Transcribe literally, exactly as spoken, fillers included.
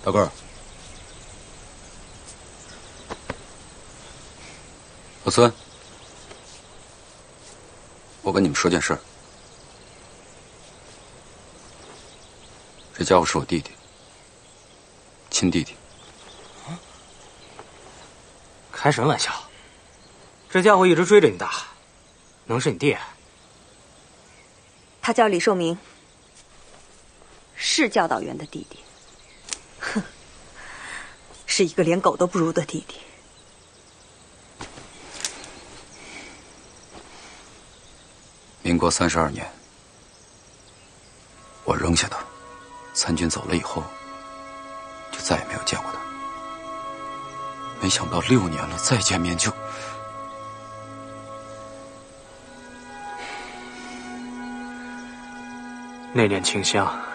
大个儿，老孙，我跟你们说件事儿。这家伙是我弟弟，亲弟弟。 开什么玩笑？这家伙一直追着你打，能是你弟？ 他叫李寿民，是教导员的弟弟。哼，是一个连狗都不如的弟弟。 民国三十二年，我扔下他，参军走了以后，就再也没有见过他。没想到六年了，再见面就…… 那年清香。